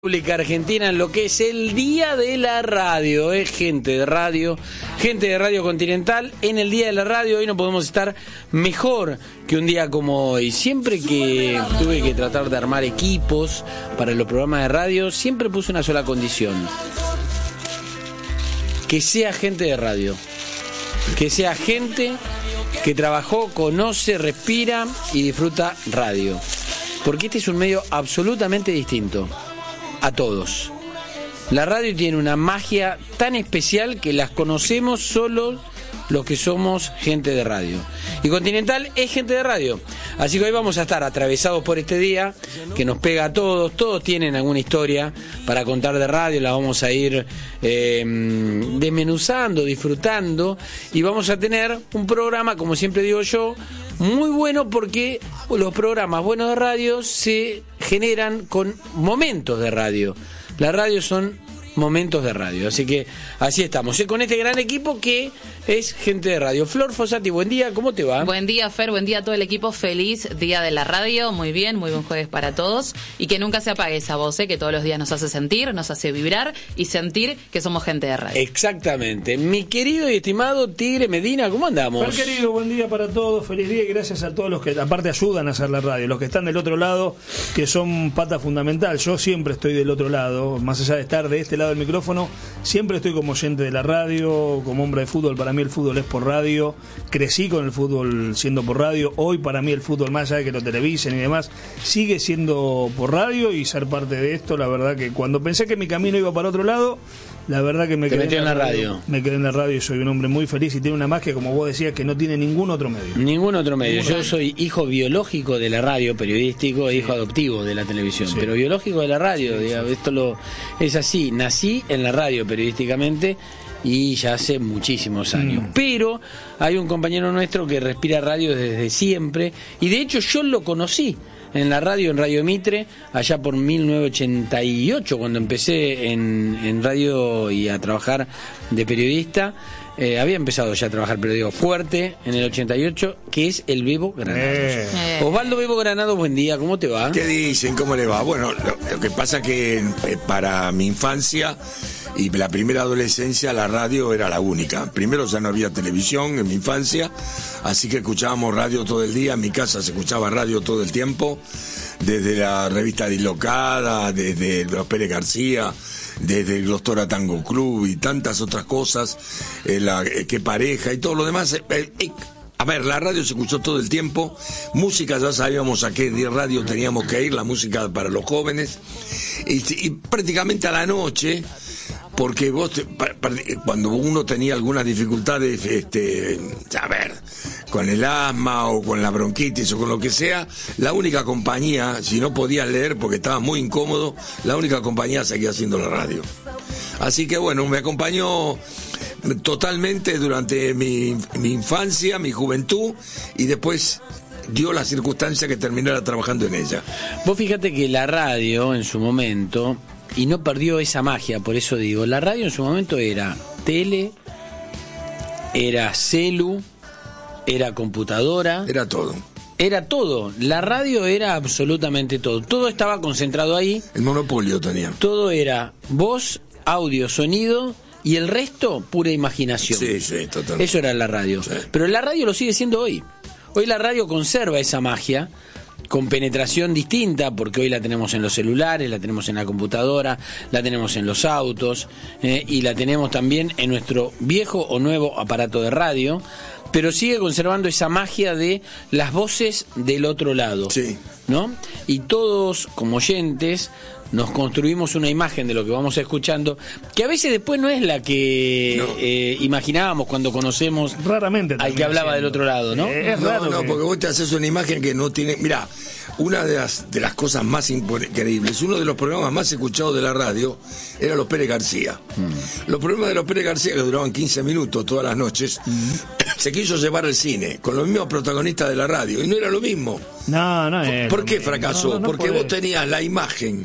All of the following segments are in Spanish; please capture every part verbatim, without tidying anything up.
República Argentina en lo que es el Día de la Radio, es ¿eh? gente de radio, gente de Radio Continental en el Día de la Radio. Hoy no podemos estar mejor que un día como hoy. Siempre que tuve que tratar de armar equipos para los programas de radio, siempre puse una sola condición: que sea gente de radio, que sea gente que trabajó, conoce, respira y disfruta radio, porque este es un medio absolutamente distinto a todos. La radio tiene una magia tan especial que las conocemos solo los que somos gente de radio. Y Continental es gente de radio. Así que hoy vamos a estar atravesados por este día que nos pega a todos. Todos tienen alguna historia para contar de radio. La vamos a ir eh, desmenuzando, disfrutando. Y vamos a tener un programa, como siempre digo yo, muy bueno, porque los programas buenos de radio se generan con momentos de radio. La radio son momentos de radio, así que así estamos, ¿eh? Con este gran equipo que es gente de radio. Flor Fossati, buen día, ¿cómo te va? Buen día, Fer, buen día a todo el equipo, feliz Día de la Radio, muy bien, muy buen jueves para todos, y que nunca se apague esa voz, ¿eh? Que todos los días nos hace sentir, nos hace vibrar y sentir que somos gente de radio. Exactamente. Mi querido y estimado Tigre Medina, ¿cómo andamos? Fer, querido, buen día para todos, feliz día y gracias a todos los que aparte ayudan a hacer la radio, los que están del otro lado, que son pata fundamental. Yo siempre estoy del otro lado, más allá de estar de este lado del micrófono, siempre estoy como oyente de la radio, como hombre de fútbol. Para mí el fútbol es por radio, crecí con el fútbol siendo por radio. Hoy para mí el fútbol, más allá de que lo televisen y demás, sigue siendo por radio, y ser parte de esto, la verdad que cuando pensé que mi camino iba para otro lado, la verdad que me Te quedé metí en la radio. radio. Me quedé en la radio y soy un hombre muy feliz, y tiene una magia, como vos decías, que no tiene ningún otro medio. Ningún otro medio. Ningún Yo otro. soy hijo biológico de la radio, periodístico, e hijo adoptivo de la televisión, Sí. pero biológico de la radio. Sí, Digamos, sí. esto lo es así. Nací en la radio periodísticamente y ya hace muchísimos años. Mm. Pero hay un compañero nuestro que respira radio desde siempre, y de hecho yo lo conocí en la radio, en Radio Mitre, allá por mil novecientos ochenta y ocho, cuando empecé en, en radio y a trabajar de periodista. Eh, había empezado ya a trabajar, pero digo, fuerte, en el ochenta y ocho, que es el Bebo Granados. Eh. Eh. Osvaldo Bebo Granados, buen día, ¿cómo te va? ¿Qué dicen? ¿Cómo le va? Bueno, lo, lo que pasa que eh, para mi infancia y la primera adolescencia la radio era la única. Primero ya no había televisión en mi infancia, así que escuchábamos radio todo el día. En mi casa se escuchaba radio todo el tiempo, desde la revista Dislocada, desde los Pérez García, desde el Glostora Tango Club y tantas otras cosas, eh, la, eh, Qué Pareja y todo lo demás. Eh, eh, a ver, la radio se escuchó todo el tiempo, música ya sabíamos a qué radio teníamos que ir, la música para los jóvenes, y, y prácticamente a la noche, porque vos te, pa, pa, cuando uno tenía algunas dificultades, este, a ver, con el asma o con la bronquitis o con lo que sea, la única compañía, si no podías leer porque estaba muy incómodo, la única compañía seguía siendo la radio. Así que bueno, me acompañó totalmente durante mi, mi infancia, mi juventud, y después dio la circunstancia que terminara trabajando en ella. Vos fíjate que la radio en su momento, y no perdió esa magia, por eso digo, la radio en su momento era tele, era celu, era computadora, Era todo. era todo. La radio era absolutamente todo. Todo estaba concentrado ahí. El monopolio tenía. Todo era voz, audio, sonido, y el resto pura imaginación. Sí, sí, totalmente. Eso era la radio. Sí. Pero la radio lo sigue siendo hoy. Hoy la radio conserva esa magia con penetración distinta, porque hoy la tenemos en los celulares, la tenemos en la computadora, la tenemos en los autos, eh, y la tenemos también en nuestro viejo o nuevo aparato de radio, pero sigue conservando esa magia de las voces del otro lado. Sí. ¿No? Y todos, como oyentes, nos construimos una imagen de lo que vamos escuchando, que a veces después no es la que No. eh, imaginábamos cuando conocemos Raramente al termina que hablaba siendo. del otro lado, ¿no? Eh, es No, raro no, que- porque vos te haces una imagen que no tiene... Mirá, una de las, de las cosas más increíbles, uno de los programas más escuchados de la radio era los Pérez García. Mm. Los programas de los Pérez García, que duraban quince minutos todas las noches, Mm. se quiso llevar al cine, con los mismos protagonistas de la radio, y no era lo mismo. No, no es ¿Por lo qué mismo. fracasó? No, no, no Porque podés. vos tenías la imagen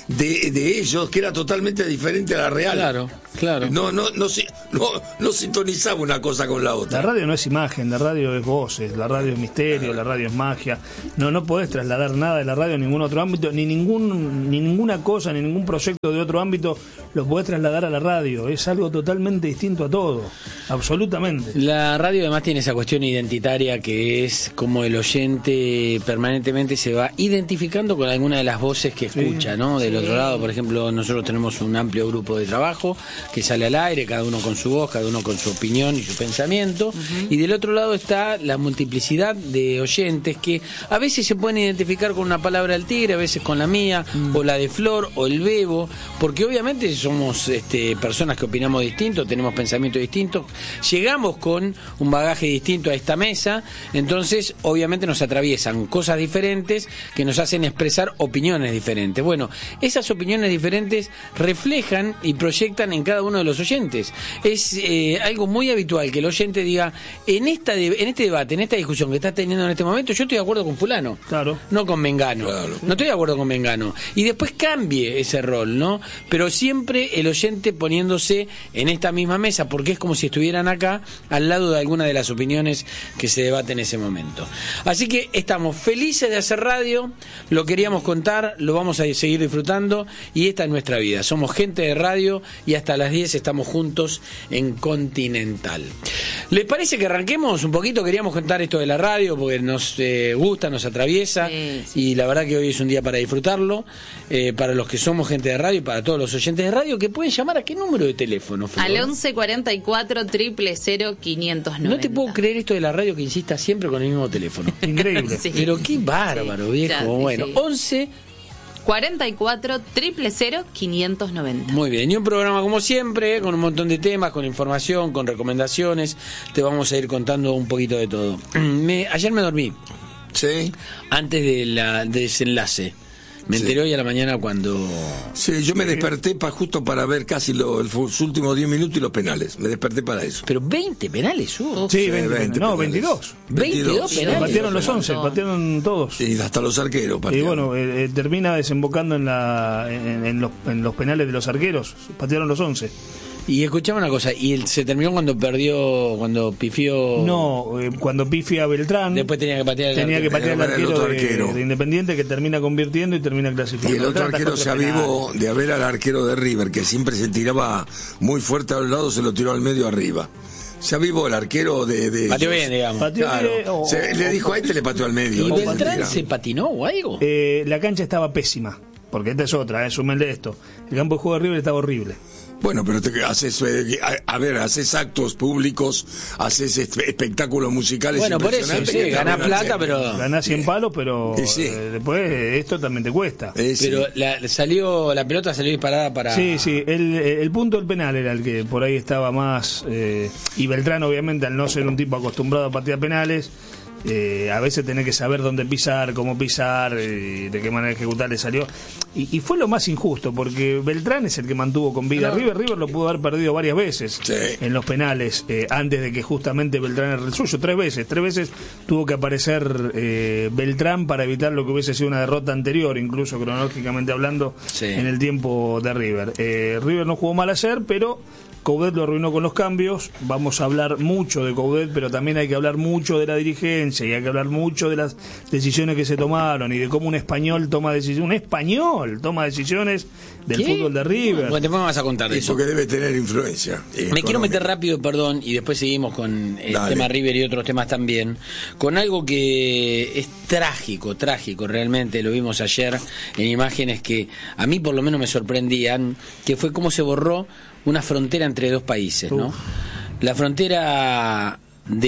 de, de ellos que era totalmente diferente a la real. Claro, claro. No, no, no, no, no sintonizaba una cosa con la otra. La radio no es imagen, la radio es voces, la radio es misterio, la radio es magia. No, no podés trasladar nada de la radio a ningún otro ámbito, ni ningún, ni ninguna cosa, ni ningún proyecto de otro ámbito lo podés trasladar a la radio. Es algo totalmente distinto a todo, absolutamente. La radio además tiene esa cuestión identitaria que es como el oyente permanentemente se va identificando con alguna de las voces que escucha, sí, ¿no? Del sí. otro lado, por ejemplo, nosotros tenemos un amplio grupo de trabajo que sale al aire, cada uno con su voz, cada uno con su opinión y su pensamiento, uh-huh. y del otro lado está la multiplicidad de oyentes que a veces se pueden identificar con una palabra del tigre, a veces con la mía, uh-huh. o la de Flor, o el Bebo, porque obviamente somos este, personas que opinamos distinto, tenemos pensamientos distintos, llegamos con un bagaje distinto a esta mesa, entonces obviamente nos atraviesan cosas diferentes que nos hacen expresar opiniones diferentes. Bueno, esas opiniones diferentes reflejan y proyectan en cada uno de los oyentes. Es eh, algo muy habitual que el oyente diga, en esta de, en este debate, en esta discusión que está teniendo en este momento, yo estoy de acuerdo con fulano, claro, no con mengano, claro. no estoy de acuerdo con mengano, y después cambie ese rol, ¿no? Pero siempre el oyente poniéndose en esta misma mesa, porque es como si estuvieran acá al lado de alguna de las opiniones que se debaten en ese momento. Así que estamos felices de hacer radio, lo queríamos contar, lo vamos a seguir disfrutando, y esta es nuestra vida. Somos gente de radio y hasta las diez estamos juntos en Continental. ¿Les parece que arranquemos un poquito? Queríamos contar esto de la radio porque nos eh, gusta, nos atraviesa, sí, sí. y la verdad que hoy es un día para disfrutarlo, eh, para los que somos gente de radio y para todos los oyentes de radio, que pueden llamar a qué número de teléfono, Flor? Al once cuarenta y cuatro, cero cero cero, quinientos noventa. No te puedo creer esto de la radio que insista siempre con el mismo teléfono. Increíble. Sí. Pero qué bárbaro, sí, viejo. Ya, bueno, sí. once cuarenta y cuatro, cero cero cero, quinientos noventa. Muy bien, y un programa como siempre, con un montón de temas, con información, con recomendaciones. Te vamos a ir contando un poquito de todo. Me, ayer me dormí. Sí. Antes de la de desenlace. Me enteré sí. hoy a la mañana cuando... Sí, yo me desperté pa, justo para ver casi lo, los últimos diez minutos y los penales. Me desperté para eso. ¿Pero veinte penales hubo? Sí, veinte, veinte no, veintidós. veintidós penales. Patearon los once, patearon todos. Y hasta los arqueros patearon. Y bueno, eh, termina desembocando en, la, en, en, los, en los penales de los arqueros. Patearon los once. Y escuchame una cosa, ¿y él se terminó cuando perdió, cuando pifió? No, eh, cuando pifia Beltrán. Después tenía que patear el Tenía que patear el arquero, el arquero. De, de Independiente, que termina convirtiendo y termina clasificando. Y el otro arquero se avivó de haber al arquero de River, que siempre se tiraba muy fuerte a los lados, se lo tiró al medio arriba. Se avivó el arquero de... de pateó bien, digamos. Pateó claro. bien, o, se, o, le dijo a este, le pateó al medio. ¿Y Beltrán se patinó o algo? Eh, la cancha estaba pésima, porque esta es otra, es un de esto. El campo de juego de River estaba horrible. Bueno, pero te haces, eh, a, a ver, haces actos públicos, haces espectáculos musicales. Bueno, por eso, sí, ganás plata, pero... Ganás cien palos, pero sí. eh, después esto también te cuesta. Eh, sí. Pero la, salió, la pelota salió disparada para... Sí, sí, el, el punto del penal era el que por ahí estaba más... Eh, y Beltrán, obviamente, al no ser un tipo acostumbrado a patear penales... Eh, a veces tenés que saber dónde pisar, cómo pisar, eh, de qué manera ejecutar le salió. Y, y fue lo más injusto, porque Beltrán es el que mantuvo con vida a River. River lo pudo haber perdido varias veces sí. en los penales, eh, antes de que justamente Beltrán era el suyo. Tres veces, tres veces tuvo que aparecer eh, Beltrán para evitar lo que hubiese sido una derrota anterior, incluso cronológicamente hablando, sí. en el tiempo de River. Eh, River no jugó mal ayer, pero... Coudet lo arruinó con los cambios. Vamos a hablar mucho de Coudet, pero también hay que hablar mucho de la dirigencia y hay que hablar mucho de las decisiones que se tomaron y de cómo un español toma decisiones. Un español toma decisiones del ¿Qué? Fútbol de River. Bueno, después me vas a contar de eso. Eso que debe tener influencia. Me económica. Quiero meter rápido, perdón, y después seguimos con el Dale. tema River y otros temas también, con algo que es trágico, trágico realmente. Lo vimos ayer en imágenes que a mí por lo menos me sorprendían, que fue cómo se borró una frontera entre dos países, ¿no? Uf. La frontera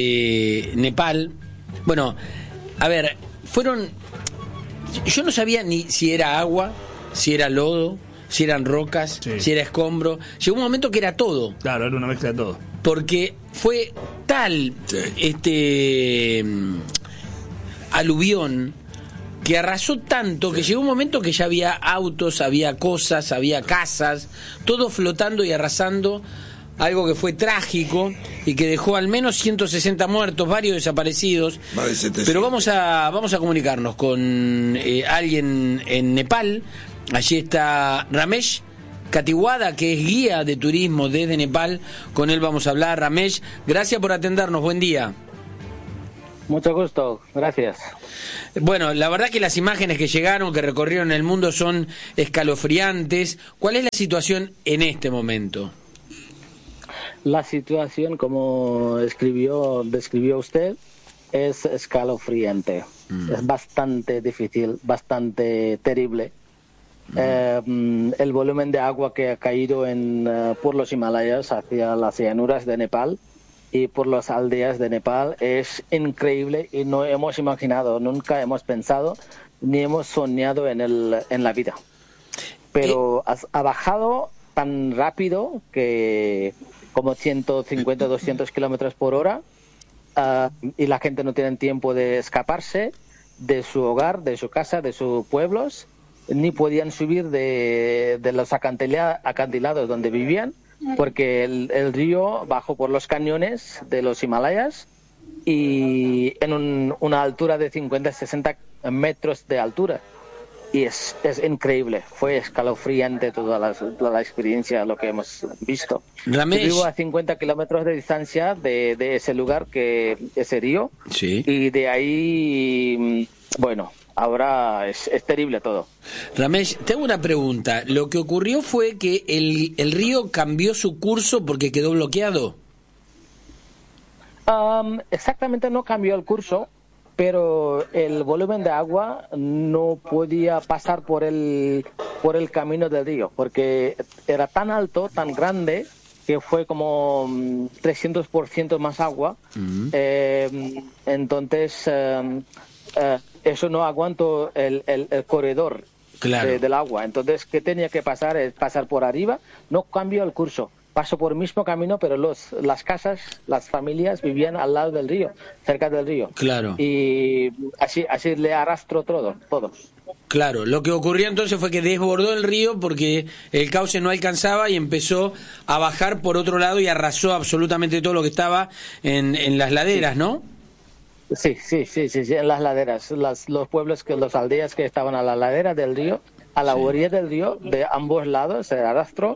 de Nepal. Bueno, a ver, fueron... Yo no sabía ni si era agua, si era lodo, si eran rocas, sí. si era escombro. Llegó un momento que era todo. Claro, era una mezcla de todo. Porque fue tal sí. este aluvión que arrasó tanto que llegó un momento que ya había autos, había cosas, había casas, todo flotando y arrasando, algo que fue trágico y que dejó al menos ciento sesenta muertos, varios desaparecidos. Pero vamos a vamos a comunicarnos con eh, alguien en Nepal Allí está Ramesh Katiwada, que es guía de turismo desde Nepal. Con él vamos a hablar. Ramesh, gracias por atendernos. Buen día. Mucho gusto, gracias. Bueno, la verdad que las imágenes que llegaron, que recorrieron el mundo, son escalofriantes. ¿Cuál es la situación en este momento? La situación, como escribió, describió usted, es escalofriante. Mm. Es bastante difícil, bastante terrible. Mm. Eh, el volumen de agua que ha caído en, uh, por los Himalayas hacia las llanuras de Nepal y por las aldeas de Nepal es increíble y no hemos imaginado, nunca hemos pensado ni hemos soñado en, el, en la vida. Pero ha, ha bajado tan rápido que como ciento cincuenta, doscientos kilómetros por hora uh, y la gente no tiene tiempo de escaparse de su hogar, de su casa, de sus pueblos, ni podían subir de, de los acantilados donde vivían, porque el, el río bajó por los cañones de los Himalayas y en un, una altura de cincuenta, sesenta metros de altura. Y es, es increíble, fue escalofriante toda la, toda la experiencia, lo que hemos visto. Ramesh. Yo vivo a cincuenta kilómetros de distancia de, de ese lugar, que ese río, sí. Y de ahí, bueno, ahora es, es terrible todo. Ramesh, te hago una pregunta. Lo que ocurrió fue que el, el río cambió su curso porque quedó bloqueado. Um, exactamente no cambió el curso, pero el volumen de agua no podía pasar por el por el camino del río, porque era tan alto, tan grande, que fue como um, trescientos por ciento más agua. Uh-huh. eh, entonces, eh, eh, eso no aguantó el, el, el corredor, claro, de, del agua. Entonces, ¿qué tenía que pasar? Es pasar por arriba. No cambió el curso. Pasó por el mismo camino, pero los, las casas, las familias vivían al lado del río, cerca del río. Claro. Y así, así le arrastró todo, todo. Claro, lo que ocurrió entonces fue que desbordó el río porque el cauce no alcanzaba y empezó a bajar por otro lado y arrasó absolutamente todo lo que estaba en, en las laderas, ¿no? Sí, sí, sí, sí, sí, en las laderas. Las, los pueblos, que las aldeas que estaban a la ladera del río, a la sí. orilla del río, de ambos lados, se arrastró.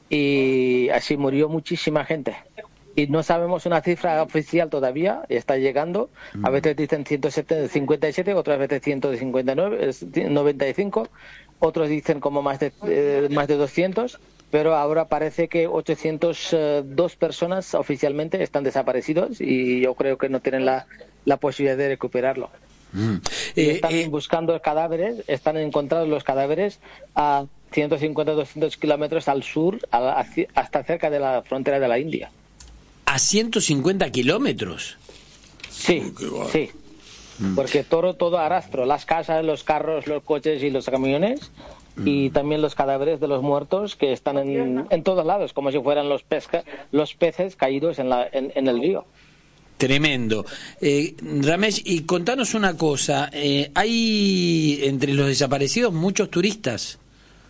Y así murió muchísima gente. Y no sabemos una cifra oficial todavía, está llegando. A veces dicen ciento cincuenta y siete, otras veces ciento cincuenta y nueve, noventa y cinco, otros dicen como más de, eh, más de doscientos, pero ahora parece que ochocientas dos personas oficialmente están desaparecidos y yo creo que no tienen la, la posibilidad de recuperarlo. Mm. Eh, están eh, buscando cadáveres, están encontrando los cadáveres a ciento cincuenta a doscientos kilómetros al sur, a, a, hasta cerca de la frontera de la India. ¿A ciento cincuenta kilómetros? Sí, oh, sí. Mm. Porque todo, todo arrastro, las casas, los carros, los coches y los camiones, mm. y también los cadáveres de los muertos que están en, en todos lados, como si fueran los, pesca, los peces caídos en, la, en, en el río. Tremendo. Eh, Ramesh, y contanos una cosa, eh, ¿hay entre los desaparecidos muchos turistas?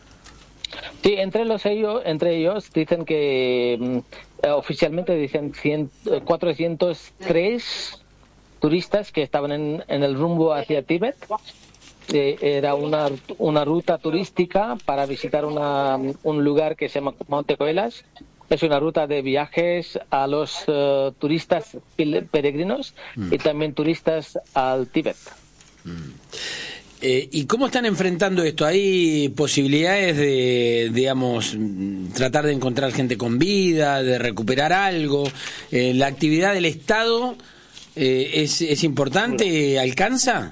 Sí, entre los ellos, entre ellos dicen que eh, oficialmente dicen cien, cuatrocientos tres turistas que estaban en, en el rumbo hacia Tíbet. Eh, era una, una ruta turística para visitar una, un lugar que se llama Monte Coelas. Es una ruta de viajes a los uh, turistas peregrinos mm. y también turistas al Tíbet. Mm. Eh, ¿Y cómo están enfrentando esto? ¿Hay posibilidades de, digamos, tratar de encontrar gente con vida, de recuperar algo? Eh, ¿La actividad del Estado eh, es, es importante? ¿Alcanza?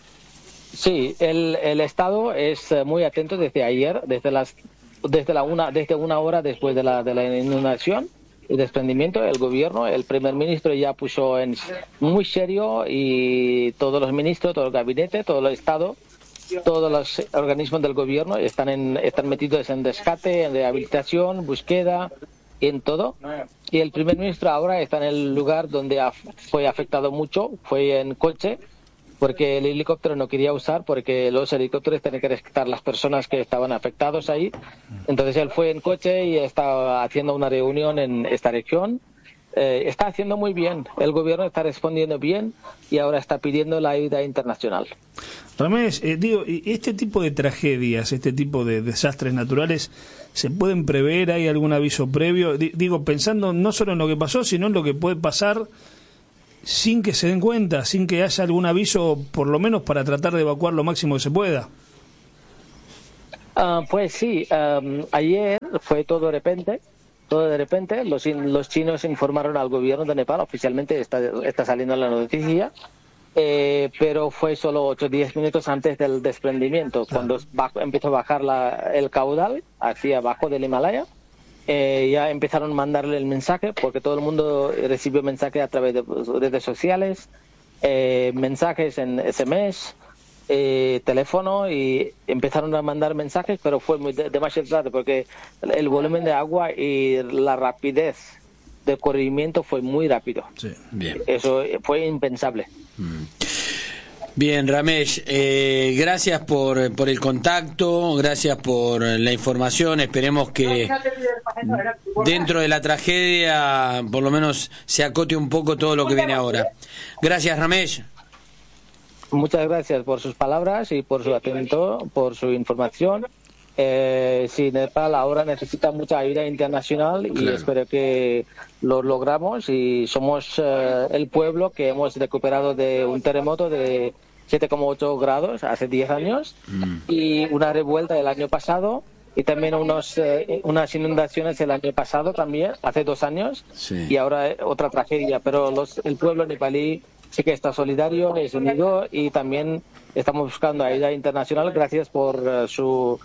Sí, el, el Estado es muy atento desde ayer, desde las desde la una desde una hora después de la de la inundación y desprendimiento. El gobierno, el primer ministro ya puso en muy serio, y todos los ministros, todo el gabinete, todo el Estado, todos los organismos del gobierno están en están metidos en rescate, en rehabilitación, búsqueda, en todo. Y el primer ministro ahora está en el lugar donde ha, fue afectado mucho, fue en coche, porque el helicóptero no quería usar, porque los helicópteros tienen que rescatar las personas que estaban afectados ahí. Entonces él fue en coche y estaba haciendo una reunión en esta región, eh, está haciendo muy bien. El gobierno está respondiendo bien y ahora está pidiendo la ayuda internacional. Ramés, eh, digo, este tipo de tragedias, este tipo de desastres naturales, ¿se pueden prever? ¿Hay algún aviso previo? D- digo, pensando no solo en lo que pasó, sino en lo que puede pasar sin que se den cuenta, sin que haya algún aviso, por lo menos para tratar de evacuar lo máximo que se pueda. Uh, pues sí, um, ayer fue todo de repente. Todo de repente, los, los chinos informaron al gobierno de Nepal, oficialmente está, está saliendo la noticia, eh, pero fue solo ocho o diez minutos antes del desprendimiento, cuando bajo, empezó a bajar la, el caudal hacia abajo del Himalaya. Eh, ya empezaron a mandarle el mensaje, porque todo el mundo recibió mensajes a través de redes sociales, eh, mensajes en S M S, Eh, teléfono, y empezaron a mandar mensajes, pero fue muy de, demasiado tarde porque el volumen de agua y la rapidez del corrimiento fue muy rápido. Sí. Bien. Eso fue impensable. Mm. Bien, Ramesh, eh, gracias por, por el contacto, gracias por la información. Esperemos que dentro de la tragedia por lo menos se acote un poco todo lo que viene ahora. Gracias, Ramesh. Muchas gracias por sus palabras y por su atento, por su información. Eh, sí, Nepal ahora necesita mucha ayuda internacional y claro, espero que lo logramos, y somos eh, el pueblo que hemos recuperado de un terremoto de siete coma ocho grados hace diez años mm. y una revuelta el año pasado, y también unos eh, unas inundaciones el año pasado también, hace dos años, sí. Y ahora otra tragedia, pero los, el pueblo nepalí sí que está solidario, es unido, y también estamos buscando ayuda internacional. Gracias por uh, su,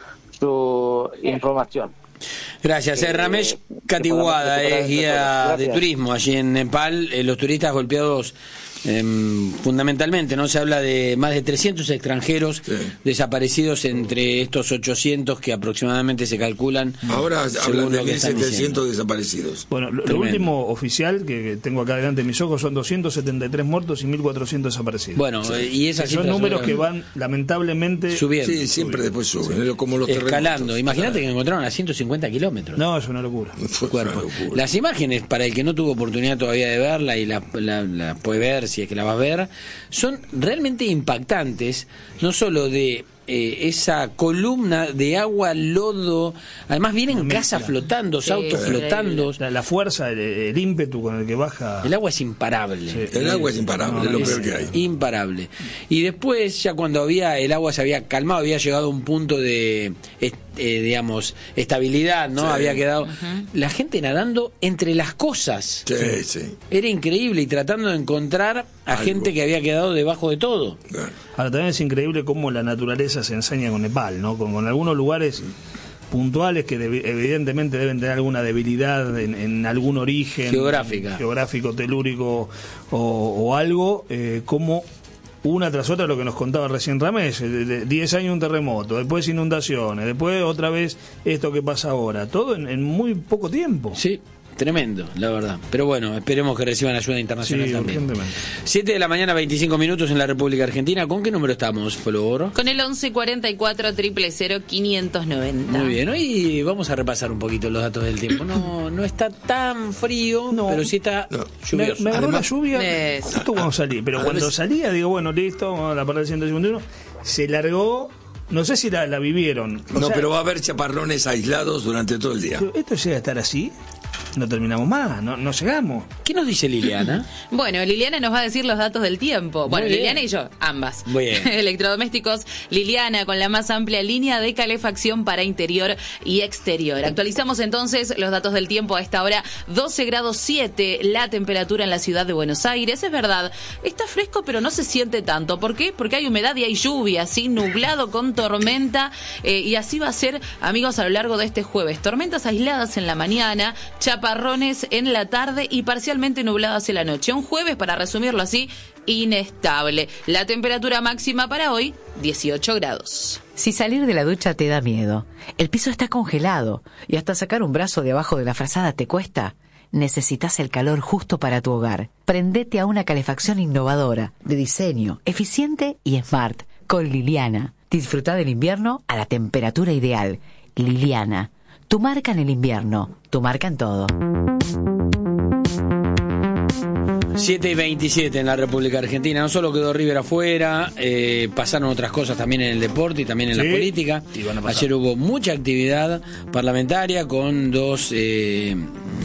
su información. Gracias. Eh, Ramesh Katiwada es guía de turismo allí en Nepal. Eh, los turistas golpeados eh, fundamentalmente, ¿no? Se habla de más de trescientos extranjeros sí. desaparecidos entre estos ochocientos que aproximadamente se calculan. Ahora hablan de mil setecientos desaparecidos. Bueno, lo, lo último oficial que tengo acá delante de mis ojos son doscientos setenta y tres muertos y mil cuatrocientos desaparecidos. Bueno, sí. y esas son números que van lamentablemente subiendo. Sí, siempre subiendo. Después suben, sí. como los escalando. Imagínate claro. que encontraron a ciento cincuenta kilómetros. No, es una locura. Fue una locura. Las imágenes, para el que no tuvo oportunidad todavía de verla y la, la, la puede ver, si es que la va a ver, son realmente impactantes, no solo de eh, esa columna de agua, lodo, además vienen casas flotando, sí, autos sí, flotando. La, la fuerza, el, el ímpetu con el que baja. El agua es imparable. Sí. El agua es imparable, no, es lo peor que hay. Imparable. Y después, ya cuando había el agua se había calmado, había llegado a un punto de, eh, digamos, estabilidad, ¿no? Sí. Había quedado uh-huh. la gente nadando entre las cosas. Sí, sí. Era increíble, y tratando de encontrar a Algo. gente que había quedado debajo de todo. Claro. Ahora también es increíble cómo la naturaleza se enseña con Nepal, ¿no? Con, con algunos lugares puntuales que de, evidentemente deben tener alguna debilidad en, en algún origen geográfica, geográfico, telúrico o, o algo, eh, como una tras otra, lo que nos contaba recién Ramesh, diez años un terremoto, después inundaciones, después otra vez esto que pasa ahora, todo en, en muy poco tiempo. Sí. Tremendo, la verdad. Pero bueno, esperemos que reciban ayuda internacional sí, también. siete de la mañana, veinticinco minutos en la República Argentina. ¿Con qué número estamos, Flor? Con el once cuarenta y cuatro, cero cero cero, quinientos noventa. Muy bien, hoy vamos a repasar un poquito los datos del tiempo. No no está tan frío, no, pero sí está no. lluvioso. Me, me agarró la lluvia es... justo cuando salí, pero Además, cuando salía digo, bueno, listo, vamos a la parada del ciento cincuenta y uno, se largó. No sé si la, la vivieron. O no, sea, pero va a haber chaparrones aislados durante todo el día. ¿Esto llega a estar así? No terminamos más, no, no llegamos. ¿Qué nos dice Liliana? Bueno, Liliana nos va a decir los datos del tiempo. Bueno, Liliana y yo, ambas. Muy bien. Electrodomésticos Liliana, con la más amplia línea de calefacción para interior y exterior. Actualizamos entonces los datos del tiempo a esta hora. doce grados siete la temperatura en la ciudad de Buenos Aires. Es verdad, está fresco, pero no se siente tanto. ¿Por qué? Porque hay humedad y hay lluvia, así nublado con tormenta. Eh, y así va a ser, amigos, a lo largo de este jueves. Tormentas aisladas en la mañana, chaparrones en la tarde y parcialmente nubladas en la noche. Un jueves, para resumirlo así, inestable. La temperatura máxima para hoy, dieciocho grados. Si salir de la ducha te da miedo, el piso está congelado y hasta sacar un brazo de abajo de la frazada te cuesta, necesitas el calor justo para tu hogar. Prendete a una calefacción innovadora, de diseño, eficiente y smart, con Liliana. Disfruta del invierno a la temperatura ideal. Liliana, tu marca en el invierno, tu marca en todo. siete y veintisiete en la República Argentina. No solo quedó River afuera, eh, pasaron otras cosas también en el deporte y también en Sí, la política. Ayer hubo mucha actividad parlamentaria con dos eh,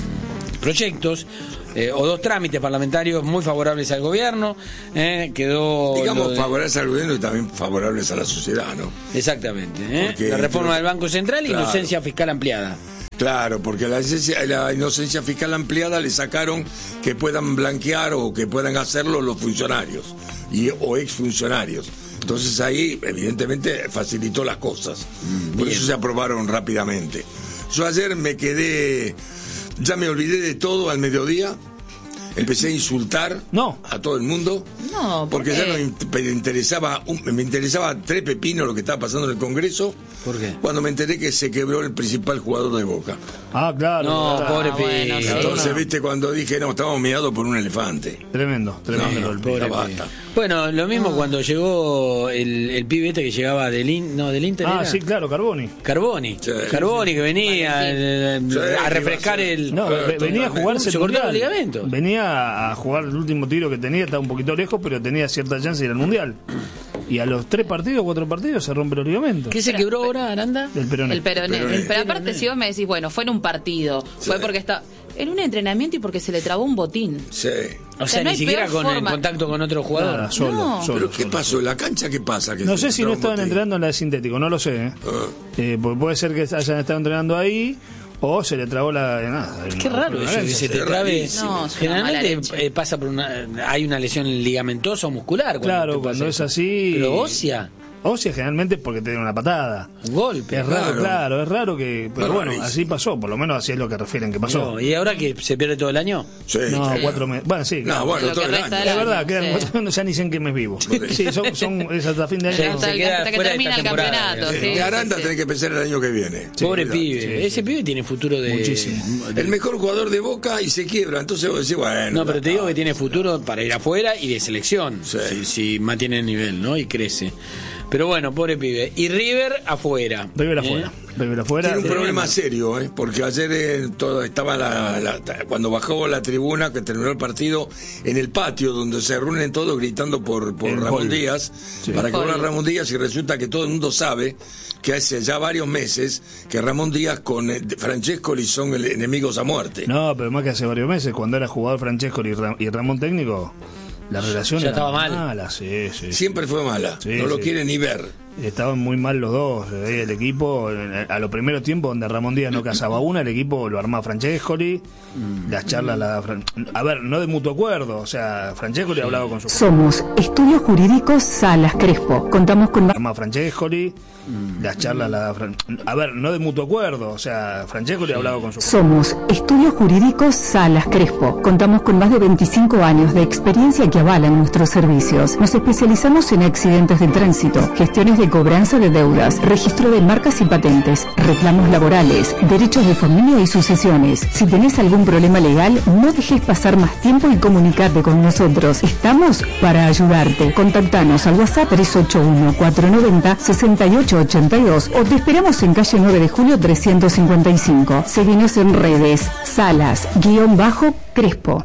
proyectos. Eh, o dos trámites parlamentarios muy favorables al gobierno. Eh, quedó. Digamos, de... favorables al gobierno y también favorables a la sociedad, ¿no? Exactamente. ¿eh? Porque, la reforma pero, del Banco Central y claro. inocencia fiscal ampliada. Claro, porque la inocencia, la inocencia fiscal ampliada le sacaron que puedan blanquear o que puedan hacerlo los funcionarios y, o exfuncionarios. Entonces ahí, evidentemente, facilitó las cosas. Mm, Por bien. Eso se aprobaron rápidamente. Yo ayer me quedé, ya me olvidé de todo al mediodía. Empecé a insultar no. a todo el mundo. No, ¿por porque qué? ya no me interesaba, un, me interesaba tres pepinos lo que estaba pasando en el Congreso. ¿Por qué? Cuando me enteré que se quebró el principal jugador de Boca. Ah, claro. No, claro. pobre Ah, bueno, pibe. sí. Entonces, viste, cuando dije, no, estábamos miados por un elefante. Tremendo, tremendo No, golpe. Pobre ya pibe. basta. Bueno, lo mismo cuando llegó el, el pibe este que llegaba del, in, no, del Inter. Ah, ¿era? sí, claro, Carboni. Carboni. Sí. Carboni que venía eh, Sí, a refrescar el. No, Claro, ve- venía a jugarse se el cortó mundial. los ligamentos. Venía a jugar el último tiro que tenía, estaba un poquito lejos, pero tenía cierta chance de ir al mundial. Y a los tres partidos, cuatro partidos, se rompe los ligamentos. ¿Qué se quebró ahora, Aranda? El peroné. El peroné. Peroné. El- Pero aparte, si vos me decís, bueno, fue en un partido, Sí. fue porque está en un entrenamiento y porque se le trabó un botín. Sí. O O sea, sea, no ni hay siquiera peor con en forma. contacto con otro jugador. Nada, solo, No. solo, ¿Pero qué solo. pasó? ¿En la cancha qué pasa? Que No se sé si no entró un estaban botín? entrenando en la de sintético, no lo sé. ¿eh? Ah. Eh, porque puede ser que hayan estado entrenando ahí o se le trabó la. Nada, Qué raro eso, que se te Es trabe. rarísimo. No, es una mala Generalmente leche. eh, pasa por una. Hay una lesión ligamentosa o muscular. Cuando Claro, te pasa cuando es eso. así. Pero ósea, Ósea generalmente es porque te da una patada. un golpe. Es raro, Claro. claro, es raro que. Pero Es bueno, rarísimo. así pasó, por lo menos así es lo que refieren que pasó. No, ¿y ahora que se pierde todo el año? Sí, No, claro. cuatro meses. Bueno, sí. No, claro. bueno, Lo todo que el resta año. del Es verdad, año, quedan sí. cuatro meses, ya ni sé en qué mes vivo. Sí, son, son es hasta fin de Sí, año. Hasta, se el- queda hasta que fuera de termina esta el temporada. campeonato. Eh, Sí, de Aranda sí, tenés sí. que pensar el año que viene. Pobre cuidado. pibe. Sí, Ese sí. pibe tiene futuro de. Muchísimo. de- El mejor jugador de Boca y se quiebra. Entonces vos decís, bueno. No, pero ya te digo está. que tiene futuro para ir afuera y de selección. Sí. Si, si mantiene el nivel, ¿no? Y crece. Pero bueno, pobre pibe. Y River afuera. River ¿Eh? afuera. River afuera. Tiene un Eh, problema serio, ¿eh? Porque ayer eh, todo, estaba la, la- cuando bajó la tribuna, que terminó el partido, en el patio, donde se reúnen todos gritando por, por El Ramón hall. Díaz, Sí. para que Hall. vuelva Ramón Díaz, y resulta que todo el mundo sabe que hace ya varios meses que Ramón Díaz con eh, Francescoli son el- enemigos a muerte. No, pero más que hace varios meses, cuando era jugador Francesco y, Ra- y Ramón técnico, la relación Ya era estaba mal. mala, sí, sí. Siempre fue mala, Sí, no lo sí. quiere ni ver. Estaban muy mal los dos, eh, el equipo, eh, a los primeros tiempos donde Ramón Díaz no cazaba una, el equipo lo armaba Francescoli, las charlas, la, Fran- a ver, no de mutuo acuerdo, o sea, Francescoli hablaba con su Somos Estudios Jurídicos Salas Crespo. Contamos con... armaba Francescoli, las charlas, la, Fran- a ver, no de mutuo acuerdo, o sea, Francescoli hablaba con su Somos Estudios Jurídicos Salas Crespo. Contamos con más de veinticinco años de experiencia que avalan nuestros servicios. Nos especializamos en accidentes de tránsito, gestiones de cobranza de deudas, registro de marcas y patentes, reclamos laborales, derechos de familia y sucesiones. Si tenés algún problema legal, no dejes pasar más tiempo y comunicate con nosotros. Estamos para ayudarte. Contactanos al WhatsApp tres ocho uno, cuatro nueve cero, seis ocho ocho dos o te esperamos en calle nueve de julio trescientos cincuenta y cinco. Seguinos en redes, Salas, guión bajo, Crespo.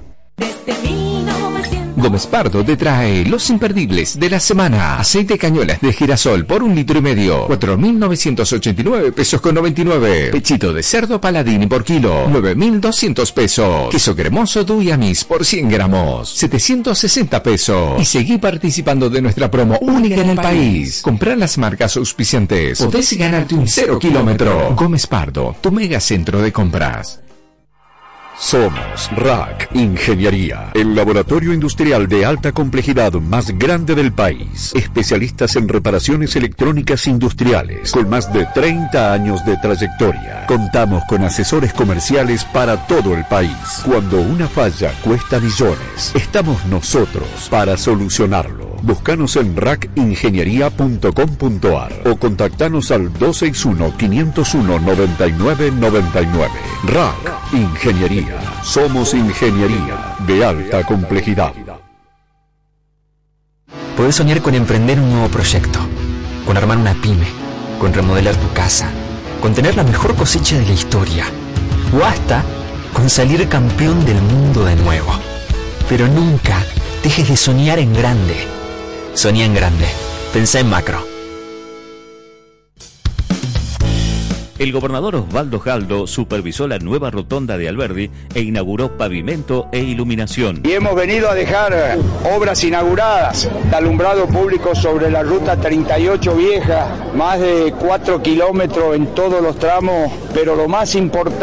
Gómez Pardo te trae los imperdibles de la semana. Aceite cañolas de girasol por un litro y medio, cuatro mil novecientos ochenta y nueve pesos con noventa y nueve. Pechito de cerdo Paladini por kilo, nueve mil doscientos pesos. Queso cremoso Duyamis por cien gramos, setecientos sesenta pesos. Y seguí participando de nuestra promo única en el país. Comprar las marcas auspiciantes. Podés ganarte un cero kilómetro. Gómez Pardo, tu mega centro de compras. Somos R A C Ingeniería, el laboratorio industrial de alta complejidad más grande del país. Especialistas en reparaciones electrónicas industriales, con más de treinta años de trayectoria. Contamos con asesores comerciales para todo el país. Cuando una falla cuesta millones, estamos nosotros para solucionarlo. Búscanos en rac ingeniería punto com punto ar o contactanos al dos seis uno, cinco cero uno, nueve nueve nueve nueve. R A C Ingeniería. Somos ingeniería de alta complejidad. Podés soñar con emprender un nuevo proyecto, con armar una pyme, con remodelar tu casa, con tener la mejor cosecha de la historia, o hasta con salir campeón del mundo de nuevo. Pero nunca dejes de soñar en grande. Soñá en grande. Pensá en macro. El gobernador Osvaldo Jaldo supervisó la nueva rotonda de Alberdi e inauguró pavimento e iluminación. Y hemos venido a dejar obras inauguradas, de alumbrado público sobre la ruta treinta y ocho vieja, más de cuatro kilómetros en todos los tramos, pero lo más importante